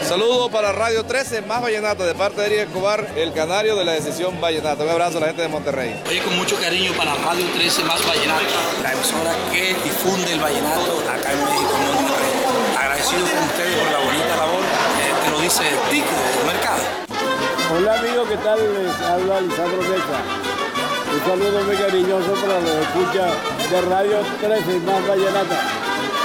Saludos para Radio 13, más vallenata, de parte de Eric Escobar, el canario de la Decisión Vallenata. Un abrazo a la gente de Monterrey. Oye, con mucho cariño para Radio 13, más vallenata, la emisora que difunde el vallenato acá en México, en Monterrey. Agradecido con ustedes por la bonita labor que lo dice TIC del mercado. Hola amigos, ¿qué tal? Les habla Lisandro Mesa. Un saludo muy cariñoso para los escuchas de Radio 13, más vallenata.